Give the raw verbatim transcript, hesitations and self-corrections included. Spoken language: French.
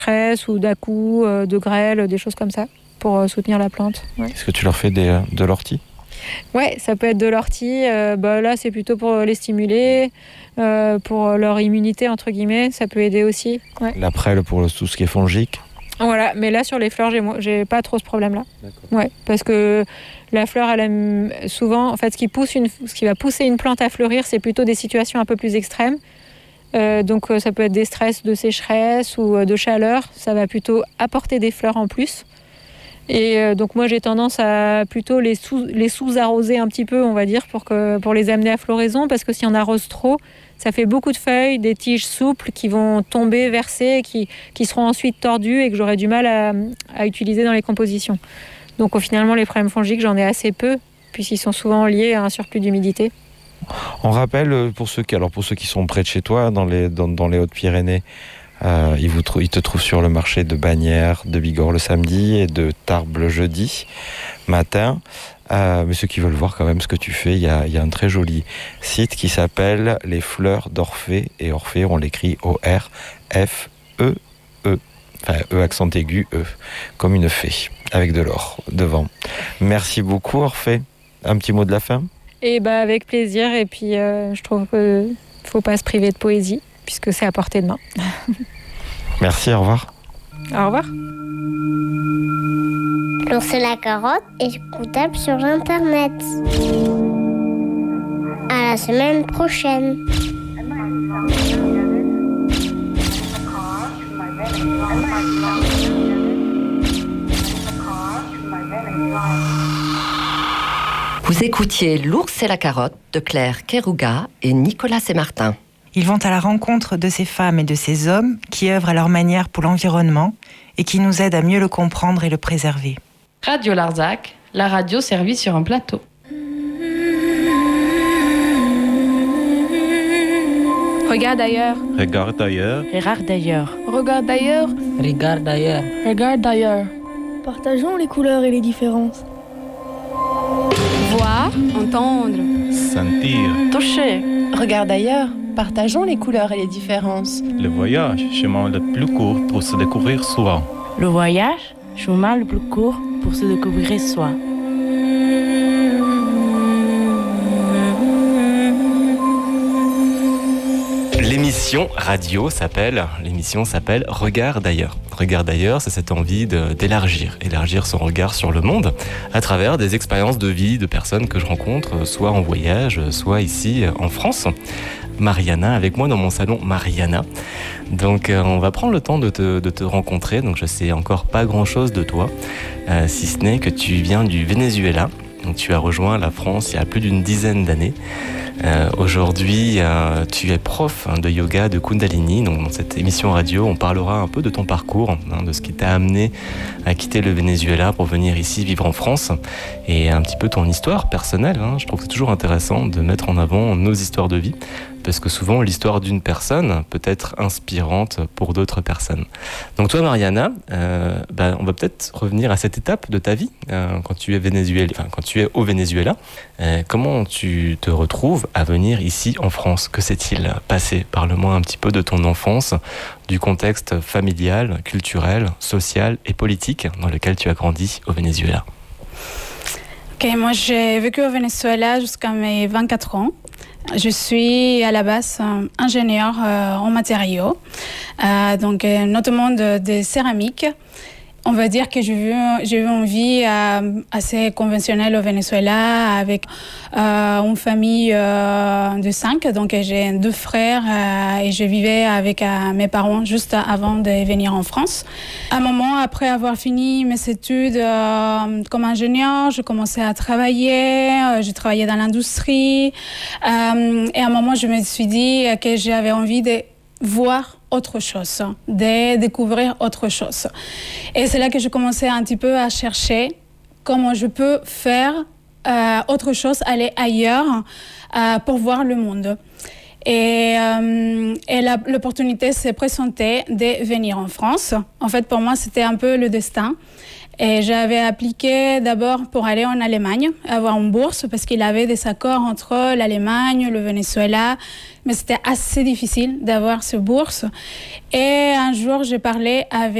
sécheresse ou d'à-coups, euh, de grêle, des choses comme ça, pour euh, soutenir la plante. Ouais. Est-ce que tu leur fais des, de l'ortie ? Ouais, ça peut être de l'ortie. Euh, bah, là, c'est plutôt pour les stimuler, euh, pour leur immunité, entre guillemets. Ça peut aider aussi. Ouais. La prêle pour le, tout ce qui est fongique ? Voilà, mais là, sur les fleurs, j'ai, j'ai pas trop ce problème-là. D'accord. Ouais, parce que la fleur, elle aime souvent... En fait, ce qui, pousse une, ce qui va pousser une plante à fleurir, c'est plutôt des situations un peu plus extrêmes. Euh, donc, euh, ça peut être des stress de sécheresse ou euh, de chaleur. Ça va plutôt apporter des fleurs en plus. Et euh, donc moi j'ai tendance à plutôt les, sous, les sous-arroser un petit peu, on va dire, pour, que, pour les amener à floraison, parce que si on arrose trop, ça fait beaucoup de feuilles, des tiges souples qui vont tomber, verser, qui, qui seront ensuite tordues et que j'aurai du mal à, à utiliser dans les compositions. Donc finalement les problèmes fongiques, j'en ai assez peu, puisqu'ils sont souvent liés à un surplus d'humidité. On rappelle, pour ceux qui, alors pour ceux qui sont près de chez toi, dans les, dans, dans les Hautes-Pyrénées, Euh, il, vous trou- il te trouve sur le marché de Bagnères, de Bigorre le samedi et de Tarbes le jeudi matin. Euh, mais ceux qui veulent voir quand même ce que tu fais, il y a, il y a un très joli site qui s'appelle Les Fleurs d'Orphée. Et Orphée, on l'écrit O R F E E. Enfin, E accent aigu, E, comme une fée, avec de l'or devant. Merci beaucoup Orphée. Un petit mot de la fin ? Et bah, avec plaisir. Et puis euh, je trouve qu'il ne faut pas se priver de poésie, puisque c'est à portée de main. Merci, au revoir. Au revoir. L'ours et la carotte est écoutable sur Internet. À la semaine prochaine. Vous écoutiez L'ours et la carotte de Claire Kerouga et Nicolas Sémartin. Ils vont à la rencontre de ces femmes et de ces hommes qui œuvrent à leur manière pour l'environnement et qui nous aident à mieux le comprendre et le préserver. Radio Larzac, la radio servie sur un plateau. Regarde ailleurs. Regarde ailleurs. Regarde ailleurs. Regarde ailleurs. Regarde ailleurs. Regarde ailleurs. Partageons les couleurs et les différences. Voir, entendre, sentir, toucher. Regarde ailleurs. Partageons les couleurs et les différences. Le voyage, chemin le plus court pour se découvrir soi. Le voyage, chemin le plus court pour se découvrir soi. L'émission radio s'appelle, l'émission s'appelle Regarde ailleurs. Regarde ailleurs, c'est cette envie de, d'élargir, élargir son regard sur le monde à travers des expériences de vie de personnes que je rencontre, soit en voyage, soit ici en France. Mariana, avec moi dans mon salon Mariana. Donc euh, on va prendre le temps de te, de te rencontrer. Donc je sais encore pas grand chose de toi, euh, si ce n'est que tu viens du Venezuela. Donc, tu as rejoint la France il y a plus d'une dizaine d'années. Euh, aujourd'hui, euh, tu es prof hein, de yoga, de Kundalini. Donc, dans cette émission radio, on parlera un peu de ton parcours, hein, de ce qui t'a amené à quitter le Venezuela pour venir ici vivre en France et un petit peu ton histoire personnelle. Hein. Je trouve que c'est toujours intéressant de mettre en avant nos histoires de vie parce que souvent, l'histoire d'une personne peut être inspirante pour d'autres personnes. Donc, toi, Mariana, euh, bah, on va peut-être revenir à cette étape de ta vie euh, quand tu es vénézuélien, enfin, quand tu es au Venezuela. Euh, comment tu te retrouves à venir ici en France ? Que s'est-il passé ? Parle-moi un petit peu de ton enfance, du contexte familial, culturel, social et politique dans lequel tu as grandi au Venezuela. Ok, moi j'ai vécu au Venezuela jusqu'à mes vingt-quatre ans. Je suis à la base euh, ingénieure euh, en matériaux, euh, donc euh, notamment de, de céramique. On va dire que j'ai eu, j'ai eu une vie euh, assez conventionnelle au Venezuela avec euh, une famille euh, de cinq. Donc j'ai deux frères euh, et je vivais avec euh, mes parents juste avant de venir en France. À un moment, après avoir fini mes études euh, comme ingénieur, je commençais à travailler. Euh, j'ai travaillé dans l'industrie. Euh, et à un moment, je me suis dit que j'avais envie de voir autre chose, de découvrir autre chose. Et c'est là que j'ai commencé un petit peu à chercher comment je peux faire euh, autre chose, aller ailleurs euh, pour voir le monde. Et, euh, et la, l'opportunité s'est présentée de venir en France. En fait, pour moi, c'était un peu le destin. Et j'avais appliqué d'abord pour aller en Allemagne, avoir une bourse, parce qu'il avait des accords entre l'Allemagne, le Venezuela, mais c'était assez difficile d'avoir cette bourse. Et un jour, j'ai parlé avec